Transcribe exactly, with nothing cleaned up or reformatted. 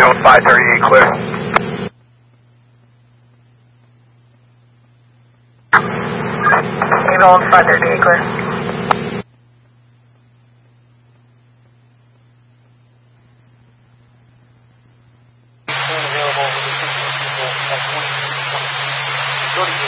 Zone five thirty-eight clear. Zone five thirty-eight clear. Available with the people at twenty-three twenty.